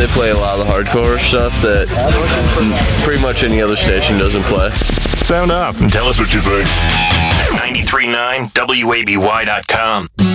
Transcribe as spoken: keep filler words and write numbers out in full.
they play a lot of the hardcore stuff that pretty much any other station doesn't play. Sound off and tell us what you think. ninety-three point nine W A B Y dot com.